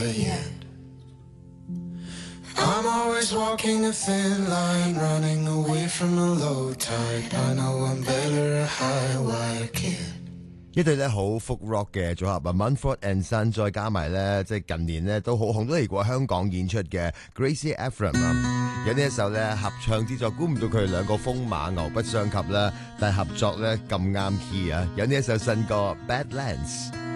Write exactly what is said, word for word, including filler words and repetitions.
the end. I'm always walking a thin line, running away from a low tide. I know I'm better a high wire kid。 一對咧好folk rock 嘅組合啊 Mumford and Son， 再加埋咧即係近年咧都好紅，都嚟過香港演出嘅 Gracie Ephraim 啊，有呢一首咧合唱之作，估唔到佢哋兩個風馬牛不相及啦，但係合作咧咁啱 key 啊，有呢一首新歌 Badlands。